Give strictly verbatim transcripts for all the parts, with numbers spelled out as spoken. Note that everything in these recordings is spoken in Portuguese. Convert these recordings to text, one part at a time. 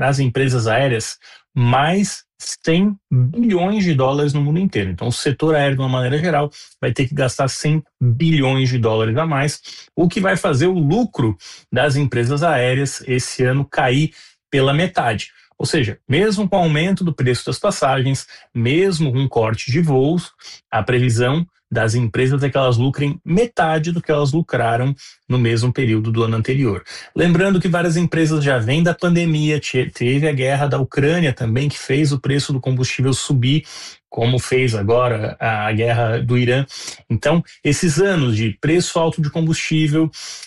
para as empresas aéreas mais cem bilhões de dólares no mundo inteiro. Então, o setor aéreo, de uma maneira geral, vai ter que gastar cem bilhões de dólares a mais, o que vai fazer o lucro das empresas aéreas esse ano cair pela metade. Ou seja, mesmo com o aumento do preço das passagens, mesmo com um corte de voos, a previsão das empresas é que elas lucrem metade do que elas lucraram no mesmo período do ano anterior. Lembrando que várias empresas já vêm da pandemia, teve a guerra da Ucrânia também, que fez o preço do combustível subir, como fez agora a guerra do Irã. Então, esses anos de preço alto de combustível,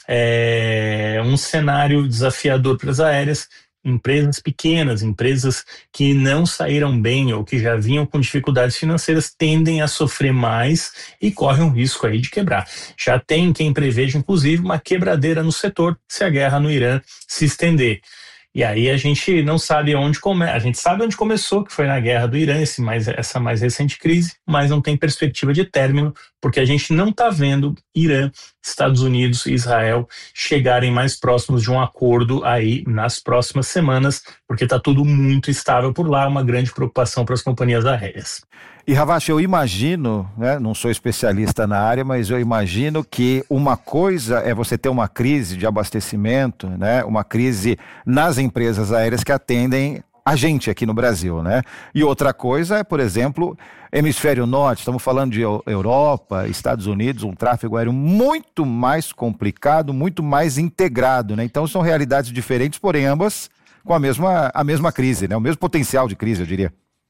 é um cenário desafiador para as aéreas. Empresas pequenas, empresas que não saíram bem ou que já vinham com dificuldades financeiras tendem a sofrer mais e correm um risco aí de quebrar. Já tem quem preveja, inclusive, uma quebradeira no setor se a guerra no Irã se estender. E aí a gente não sabe onde começa, a gente sabe onde começou, que foi na guerra do Irã, esse mais, essa mais recente crise, mas não tem perspectiva de término, porque a gente não está vendo Irã, Estados Unidos e Israel chegarem mais próximos de um acordo aí nas próximas semanas, porque está tudo muito estável por lá, uma grande preocupação para as companhias aéreas. E Ravache, eu imagino, né, não sou especialista na área, mas eu imagino que uma coisa é você ter uma crise de abastecimento, né, uma crise nas empresas aéreas que atendem a gente aqui no Brasil, né? E outra coisa é, por exemplo, hemisfério norte, estamos falando de Europa, Estados Unidos, um tráfego aéreo muito mais complicado, muito mais integrado, né? Então são realidades diferentes, porém ambas com a mesma, a mesma crise, né? O mesmo potencial de crise, eu diria.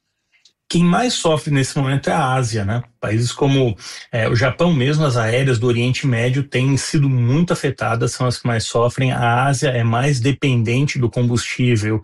Quem mais sofre nesse momento é a Ásia, né? Países como é, o Japão mesmo, as aéreas do Oriente Médio têm sido muito afetadas, são as que mais sofrem. A Ásia é mais dependente do combustível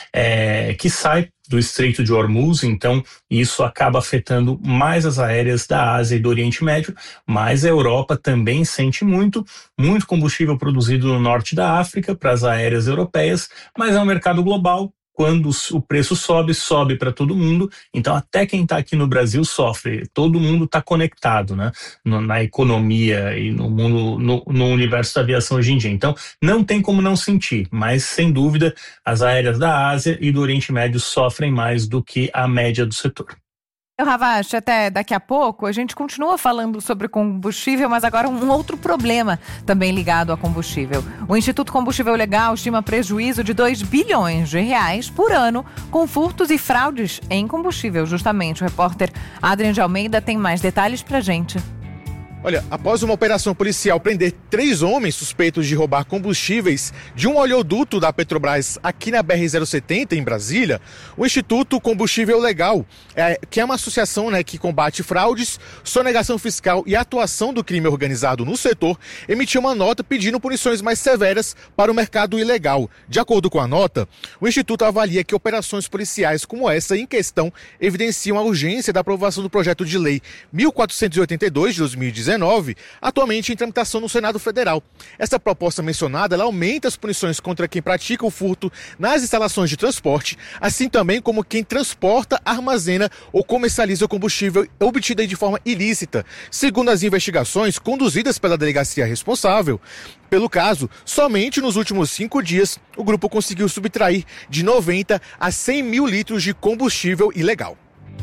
é, que sai do Estreito de Hormuz, então isso acaba afetando mais as aéreas da Ásia e do Oriente Médio, mas a Europa também sente muito, muito combustível produzido no norte da África para as aéreas europeias, mas é um mercado global. Quando o preço sobe, sobe para todo mundo, então até quem está aqui no Brasil sofre, todo mundo está conectado, né, no, na economia e no mundo, no, no universo da aviação hoje em dia, então não tem como não sentir, mas sem dúvida as aéreas da Ásia e do Oriente Médio sofrem mais do que a média do setor. Ravache, até daqui a pouco a gente continua falando sobre combustível, mas agora um outro problema também ligado a combustível. O Instituto Combustível Legal estima prejuízo de dois bilhões de reais por ano com furtos e fraudes em combustível. Justamente, o repórter Adrian de Almeida tem mais detalhes pra gente. Olha, após uma operação policial prender três homens suspeitos de roubar combustíveis de um oleoduto da Petrobras aqui na B R zero setenta, em Brasília, o Instituto Combustível Legal, é, que é uma associação, né, que combate fraudes, sonegação fiscal e atuação do crime organizado no setor, emitiu uma nota pedindo punições mais severas para o mercado ilegal. De acordo com a nota, o Instituto avalia que operações policiais como essa em questão evidenciam a urgência da aprovação do projeto de lei mil quatrocentos e oitenta e dois de dois mil e dezenove, atualmente em tramitação no Senado Federal. Essa proposta mencionada, ela aumenta as punições contra quem pratica o furto nas instalações de transporte, assim também como quem transporta, armazena ou comercializa o combustível obtido de forma ilícita. Segundo as investigações conduzidas pela delegacia responsável pelo caso, somente nos últimos cinco dias o grupo conseguiu subtrair de noventa a cem mil litros de combustível ilegal.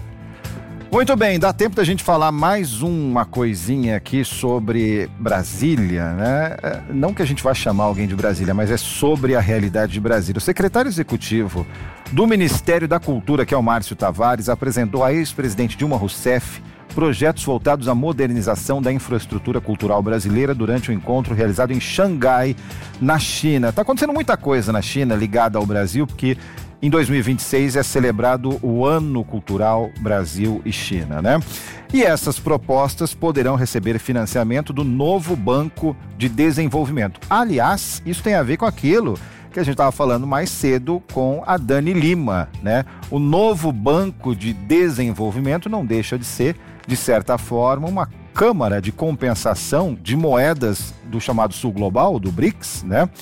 Muito bem, dá tempo da gente falar mais uma coisinha aqui sobre Brasília, né? Não que a gente vá chamar alguém de Brasília, mas é sobre a realidade de Brasília. O secretário executivo do Ministério da Cultura, que é o Márcio Tavares, apresentou à ex-presidente Dilma Rousseff projetos voltados à modernização da infraestrutura cultural brasileira durante o encontro realizado em Xangai, na China. Está acontecendo muita coisa na China ligada ao Brasil, porque em dois mil e vinte e seis é celebrado o Ano Cultural Brasil e China, né? E essas propostas poderão receber financiamento do novo Banco de Desenvolvimento. Aliás, isso tem a ver com aquilo que a gente estava falando mais cedo com a Dani Lima, né? O novo Banco de Desenvolvimento não deixa de ser, de certa forma, uma câmara de compensação de moedas do chamado Sul Global, do BRICS, né?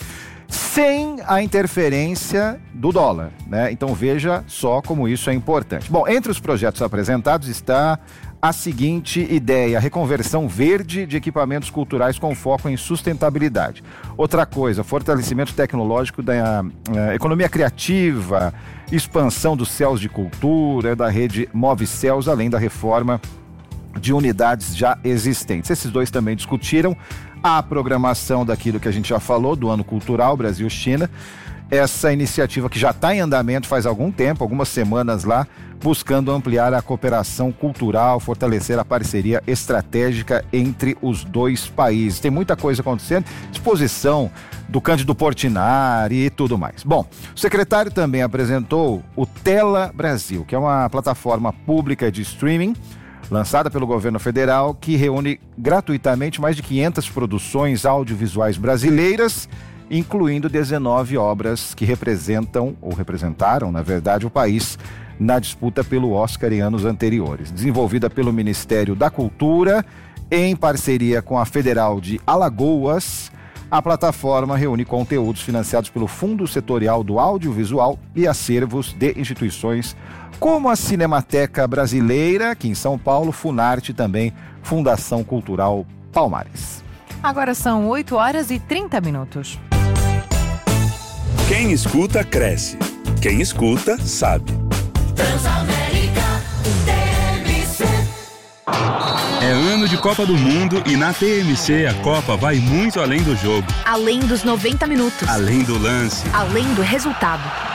sem a interferência do dólar, né? Então veja só como isso é importante. Bom, entre os projetos apresentados está a seguinte ideia: a reconversão verde de equipamentos culturais com foco em sustentabilidade. Outra coisa, fortalecimento tecnológico da uh, economia criativa, expansão dos céus de cultura, da rede Move Céus, além da reforma de unidades já existentes. Esses dois também discutiram a programação daquilo que a gente já falou, do Ano Cultural Brasil-China, essa iniciativa que já está em andamento faz algum tempo, algumas semanas lá, buscando ampliar a cooperação cultural, fortalecer a parceria estratégica entre os dois países. Tem muita coisa acontecendo, exposição do Cândido Portinari e tudo mais. Bom, o secretário também apresentou o Tela Brasil, que é uma plataforma pública de streaming lançada pelo governo federal, que reúne gratuitamente mais de quinhentas produções audiovisuais brasileiras, incluindo dezenove obras que representam, ou representaram, na verdade, o país na disputa pelo Oscar em anos anteriores. Desenvolvida pelo Ministério da Cultura, em parceria com a Federal de Alagoas, a plataforma reúne conteúdos financiados pelo Fundo Setorial do Audiovisual e acervos de instituições como a Cinemateca Brasileira, aqui em São Paulo, Funarte e também Fundação Cultural Palmares. Agora são oito horas e trinta minutos. Quem escuta, cresce. Quem escuta, sabe. Transamérica T M C. É ano de Copa do Mundo e na T M C a Copa vai muito além do jogo. Além dos noventa minutos. Além do lance. Além do resultado.